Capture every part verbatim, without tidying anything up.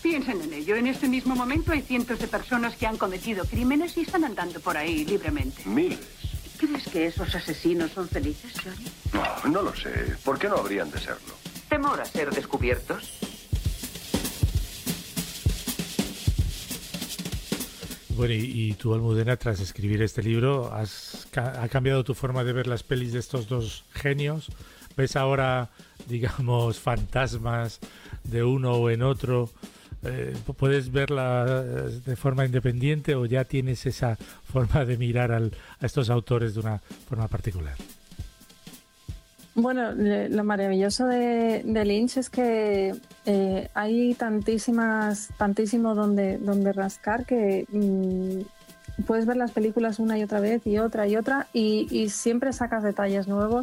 Piensen en ello. En este mismo momento hay cientos de personas que han cometido crímenes y están andando por ahí libremente. Miles. ¿Crees que esos asesinos son felices, Johnny? No, no lo sé. ¿Por qué no habrían de serlo? ¿Temor a ser descubiertos? Bueno, y, y tú, Almudena, tras escribir este libro, has, ¿ha cambiado tu forma de ver las pelis de estos dos genios? ¿Ves ahora, digamos, fantasmas de uno o en otro? Eh, ¿Puedes verla de forma independiente o ya tienes esa forma de mirar al, a estos autores de una forma particular? Bueno, lo maravilloso de, de Lynch es que eh, hay tantísimas, tantísimo donde, donde rascar que mmm, puedes ver las películas una y otra vez y otra y otra y, y siempre sacas detalles nuevos.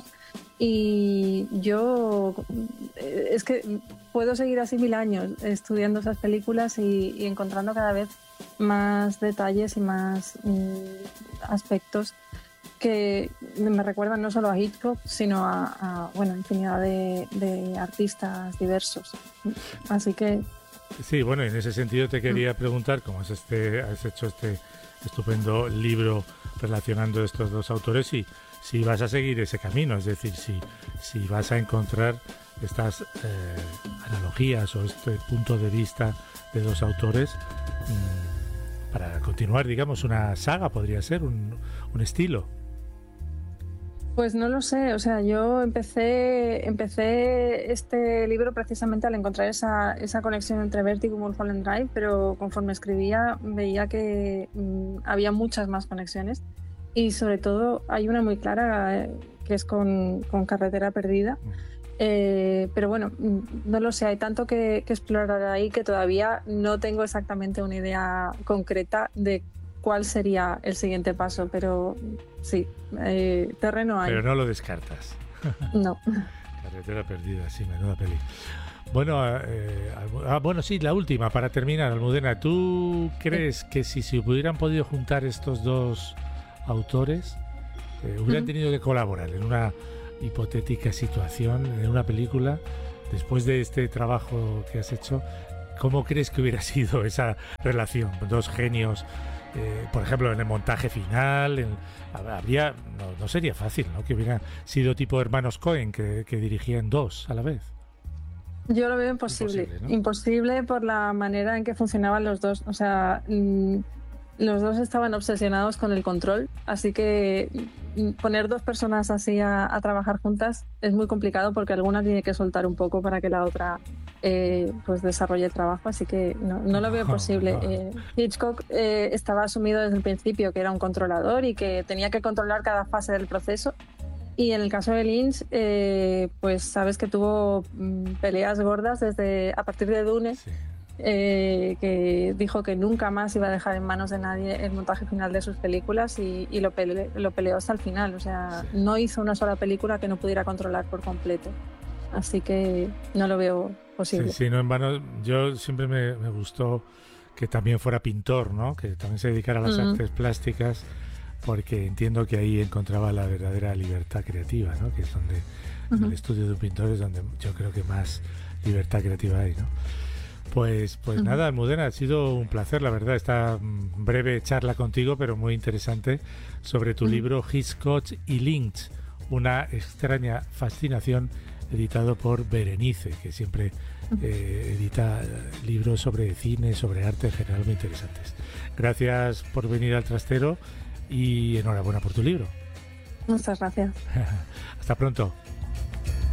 Y yo es que puedo seguir así mil años estudiando esas películas y, y encontrando cada vez más detalles y más mmm, aspectos que me recuerdan no solo a Hitchcock, sino a, a bueno, infinidad de, de artistas diversos. Así que... Sí, bueno, en ese sentido te quería preguntar, cómo has, este, has hecho este estupendo libro relacionando estos dos autores, y si vas a seguir ese camino, es decir, si, si vas a encontrar estas eh, analogías o este punto de vista de dos autores mmm, para continuar, digamos, una saga, podría ser, un, un estilo. Pues no lo sé, o sea, yo empecé empecé este libro precisamente al encontrar esa, esa conexión entre Vértigo y Mulholland Drive, pero conforme escribía veía que mmm, había muchas más conexiones y sobre todo hay una muy clara eh, que es con, con Carretera Perdida, eh, pero bueno, no lo sé, hay tanto que, que explorar ahí que todavía no tengo exactamente una idea concreta de cuál sería el siguiente paso, pero sí, eh, terreno hay. Pero no lo descartas. No. Carretera Perdida, sí, menuda peli. Bueno, eh, ah, bueno, sí, la última, para terminar, Almudena, ¿tú crees sí. que si se hubieran podido juntar estos dos autores, eh, hubieran uh-huh. tenido que colaborar en una hipotética situación, en una película, después de este trabajo que has hecho, ¿cómo crees que hubiera sido esa relación? Dos genios, eh, por ejemplo, en el montaje final, en, habría, no, no sería fácil, ¿no? Que hubieran sido tipo hermanos Coen, que, que dirigían dos a la vez. Yo lo veo imposible, imposible, ¿no? Imposible por la manera en que funcionaban los dos. O sea, mmm, los dos estaban obsesionados con el control, así que poner dos personas así a, a trabajar juntas es muy complicado porque alguna tiene que soltar un poco para que la otra eh, pues desarrolle el trabajo, así que no, no lo veo posible. No, no. Eh, Hitchcock eh, estaba asumido desde el principio que era un controlador y que tenía que controlar cada fase del proceso, y en el caso de Lynch eh, pues sabes que tuvo mm, peleas gordas desde a partir de Dune. Sí. Eh, que dijo que nunca más iba a dejar en manos de nadie el montaje final de sus películas y, y lo, pele, lo peleó hasta el final, o sea, sí. no hizo una sola película que no pudiera controlar por completo, así que no lo veo posible. Sí, sí, no en vano, yo siempre me, me gustó que también fuera pintor, ¿no? Que también se dedicara a las uh-huh. artes plásticas, porque entiendo que ahí encontraba la verdadera libertad creativa, ¿no? Que es donde, uh-huh. en el estudio de un pintor es donde yo creo que más libertad creativa hay, ¿no? Pues, pues uh-huh. nada, Almudena, ha sido un placer, la verdad, esta breve charla contigo, pero muy interesante, sobre tu uh-huh. libro Hitchcock y Lynch, una extraña fascinación, editado por Berenice, que siempre uh-huh. eh, edita libros sobre cine, sobre arte en general muy interesantes. Gracias por venir al Trastero y enhorabuena por tu libro. Muchas gracias. Hasta pronto.